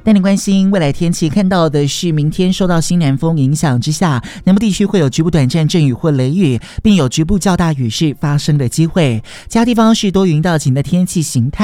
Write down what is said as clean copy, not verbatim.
带您关心未来天气，看到的是明天受到西南风影响之下，南部地区会有局部短暂阵雨或雷雨，并有局部较大雨势发生的机会。其他地方是多云到晴的天气形态。